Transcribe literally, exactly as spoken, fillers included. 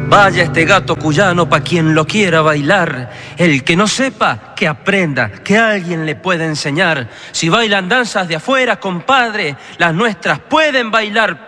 Vaya este gato cuyano pa' quien lo quiera bailar. El que no sepa, que aprenda, que alguien le pueda enseñar. Si bailan danzas de afuera, compadre, las nuestras pueden bailar